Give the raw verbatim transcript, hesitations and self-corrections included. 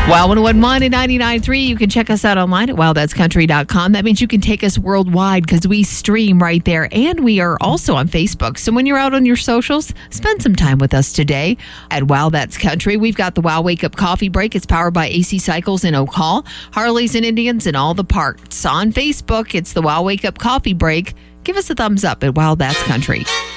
Wow, one oh one point one and ninety-nine point three. You can check us out online at wow that's country dot com. That means you can take us worldwide because we stream right there. And we are also on Facebook. So when you're out on your socials, spend some time with us today at Wow That's Country. We've got the Wow Wake Up Coffee Break. It's powered by A C Cycles in Oak Hall, Harleys and Indians, and all the parts. On Facebook, it's the Wow Wake Up Coffee Break. Give us a thumbs up at Wow That's Country.